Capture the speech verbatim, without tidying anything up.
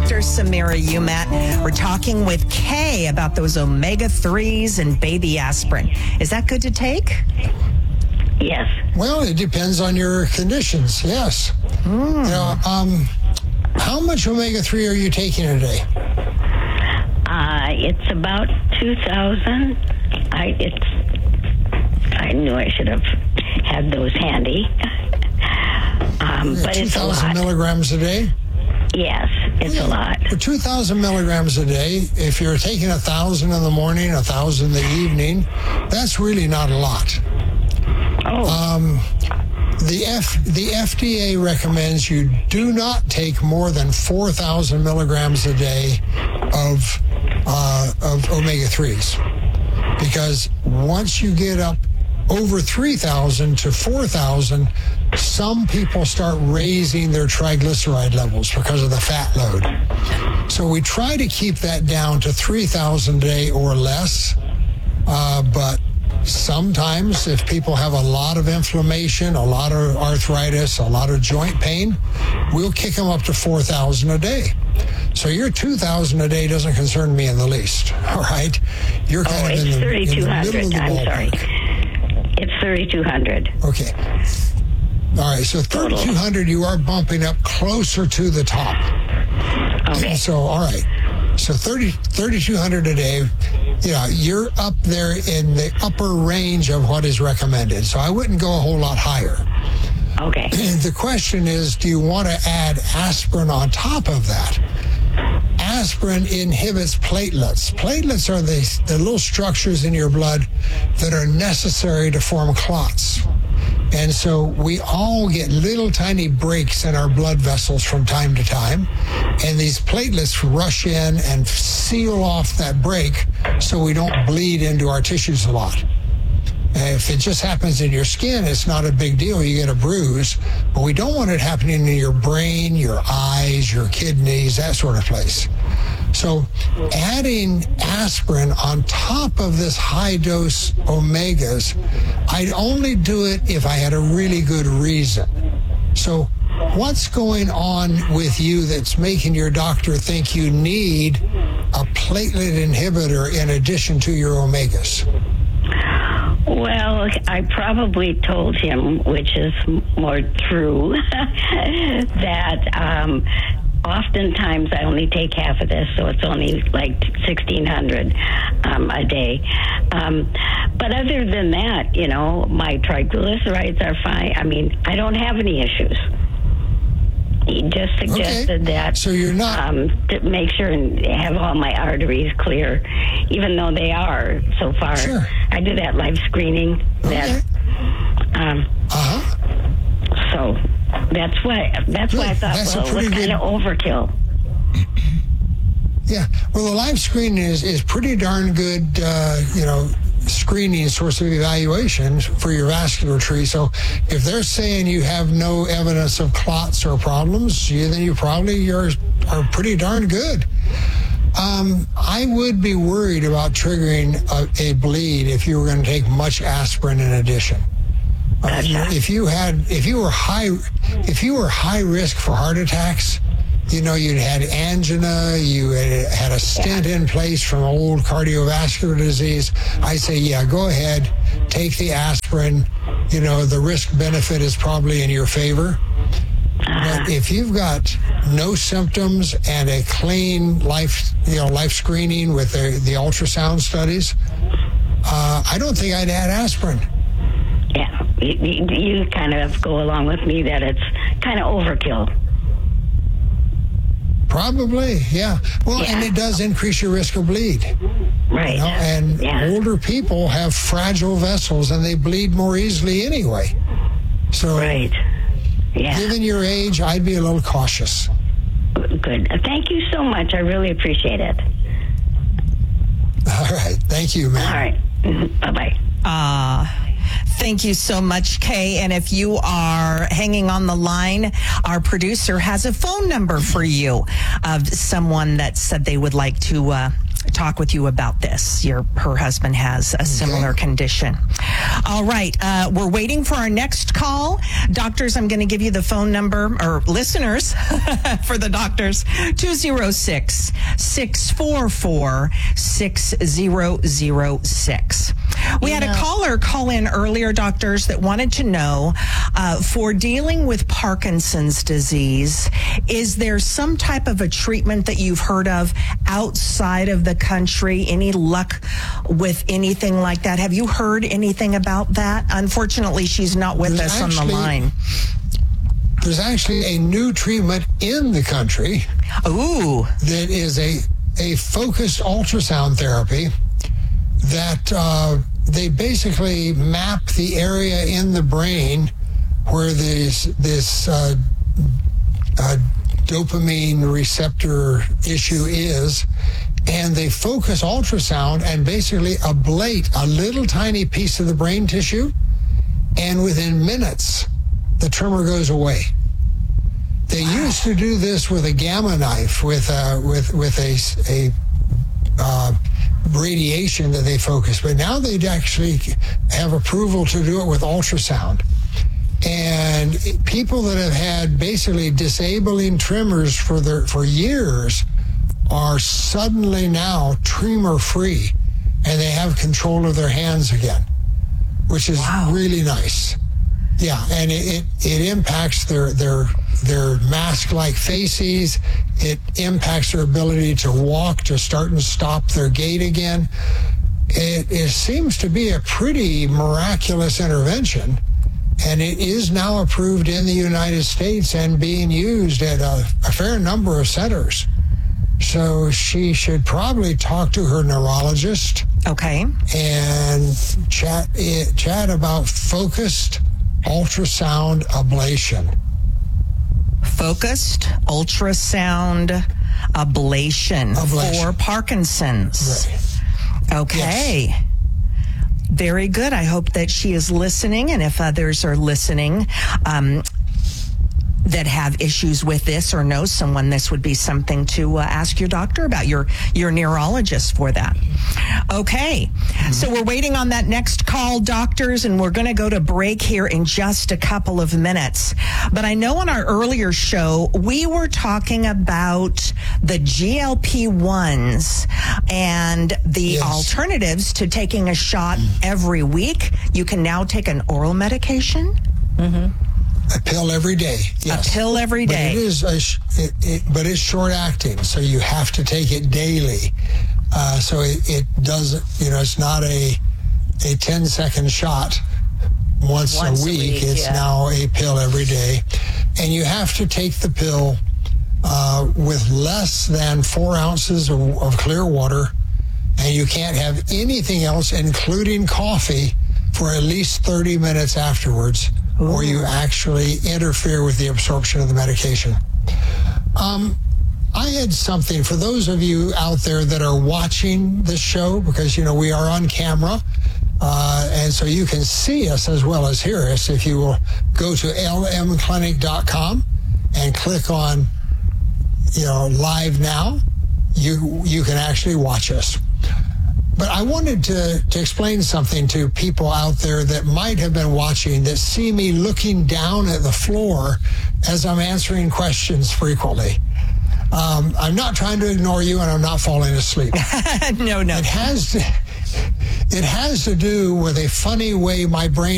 Doctor Samira Umat. We're talking with Kay about those omega threes and baby aspirin. Is that good to take? Yes. Well, it depends on your conditions, yes. Mm. You know, um, how much omega three are you taking a day? Uh, it's about two thousand. I, it's, I knew I should have had those handy. Um, yeah, but it's a lot. two thousand milligrams a day? Yes, it's yeah. a lot. For two thousand milligrams a day, if you're taking one thousand in the morning, one thousand in the evening, that's really not a lot. Oh. Um, the F the F D A recommends you do not take more than four thousand milligrams a day of uh, of omega threes, because once you get up over three thousand to four thousand, some people start raising their triglyceride levels because of the fat load. So we try to keep that down to three thousand a day or less, uh, but sometimes if people have a lot of inflammation, a lot of arthritis, a lot of joint pain, we'll kick them up to four thousand a day. So your two thousand a day doesn't concern me in the least, all right? You're kind oh, of in the, in the middle of the I'm ballpark. sorry. It's thirty-two hundred. Okay. All right, so thirty-two hundred, you are bumping up closer to the top. Okay. And so, all right. So thirty, thirty-two hundred a day, you know, you're up there in the upper range of what is recommended. So I wouldn't go a whole lot higher. Okay. The question is, do you want to add aspirin on top of that? Aspirin inhibits platelets. Platelets are the, the little structures in your blood that are necessary to form clots. And so we all get little tiny breaks in our blood vessels from time to time. And these platelets rush in and seal off that break so we don't bleed into our tissues a lot. If it just happens in your skin, it's not a big deal. You get a bruise. But we don't want it happening in your brain, your eyes, your kidneys, that sort of place. So adding aspirin on top of this high-dose omegas, I'd only do it if I had a really good reason. So what's going on with you that's making your doctor think you need a platelet inhibitor in addition to your omegas? Well, I probably told him, which is more true, that um, oftentimes I only take half of this, so it's only like sixteen hundred um, a day. Um, but other than that, you know, my triglycerides are fine. I mean, I don't have any issues. He just suggested okay. that so you're not um, to make sure and have all my arteries clear, even though they are so far. Sure. I do that life screening. Okay. That, um, uh-huh. So that's why that's Good. why I thought, That's well, it was kind of overkill. Yeah. Well, the life screening is, is pretty darn good, uh, you know, screening source of evaluation for your vascular tree. So if they're saying you have no evidence of clots or problems, you, then you probably are, are pretty darn good. Um, I would be worried about triggering a, a bleed if you were going to take much aspirin in addition. Uh, Gotcha. If you had, if you were high, if you were high risk for heart attacks, you know, you'd had angina, you had, had a stent in place from old cardiovascular disease, I say, yeah, go ahead, take the aspirin. You know, the risk-benefit is probably in your favor. Uh-huh. But if you've got no symptoms and a clean life, you know, life screening with the, the ultrasound studies, uh, I don't think I'd add aspirin. Yeah, you, you kind of go along with me that it's kind of overkill. Probably, yeah. Well, yeah. and it does increase your risk of bleed. Right. You know? And yeah. older people have fragile vessels and they bleed more easily anyway. So, right. Yeah. Given your age, I'd be a little cautious. Good. Thank you so much. I really appreciate it. All right. Thank you, man. All right. Mm-hmm. Bye-bye. Uh, thank you so much, Kay. And if you are hanging on the line, our producer has a phone number for you of someone that said they would like to uh, talk with you about this. Your her husband has a similar Okay. condition. All right, uh, we're waiting for our next call. Doctors, I'm going to give you the phone number, or listeners, for the doctors, two oh six, six four four, six zero zero six. We You had a know- caller call in earlier, doctors, that wanted to know, uh, for dealing with Parkinson's disease, is there some type of a treatment that you've heard of outside of the country? Any luck with anything like that? Have you heard anything about that? Unfortunately, she's not with There's us on the actually- line. There's actually a new treatment in the country Ooh, that is a, a focused ultrasound therapy that uh, they basically map the area in the brain where this, this uh, uh, dopamine receptor issue is, and they focus ultrasound and basically ablate a little tiny piece of the brain tissue, and within minutes, the tremor goes away. They used to do this with a gamma knife, with a, with with a, a uh, radiation that they focus, but now they actually have approval to do it with ultrasound. And it- people that have had basically disabling tremors for their for years are suddenly now tremor free, and they have control of their hands again, which is Wow. really nice. Yeah, and it, it, it impacts their their their mask-like faces. It impacts their ability to walk, to start and stop their gait again. It, it seems to be a pretty miraculous intervention, and it is now approved in the United States and being used at a, a fair number of centers. So she should probably talk to her neurologist okay. and chat eh, chat about focused ultrasound ablation. Focused ultrasound ablation, Ablation. for Parkinson's. Okay. Very good. I hope that she is listening, and if others are listening um, that have issues with this or know someone, this would be something to uh, ask your doctor about, your your neurologist for that. Okay. So we're waiting on that next call, doctors, and we're going to go to break here in just a couple of minutes. But I know on our earlier show, we were talking about the G L P ones and the Yes. alternatives to taking a shot every week. You can now take an oral medication, A pill every day. Yes. a pill every But day. it is a sh- it, it, but it's short acting, so you have to take it daily. Uh, so it, it does, you know, it's not a a ten second shot once, Once a a week. week, It's yeah. now a pill every day, and you have to take the pill uh, with less than four ounces of, of clear water, and you can't have anything else, including coffee, for at least thirty minutes afterwards, or you actually interfere with the absorption of the medication. Um, I had something for those of you out there that are watching this show, because, you know, we are on camera, uh, and so you can see us as well as hear us. If you will go to L M clinic dot com and click on, you know, live now, you you can actually watch us. But I wanted to, to explain something to people out there that might have been watching, that see me looking down at the floor as I'm answering questions frequently. Um, I'm not trying to ignore you, and I'm not falling asleep. no, no. It has to, it has to do with a funny way my brain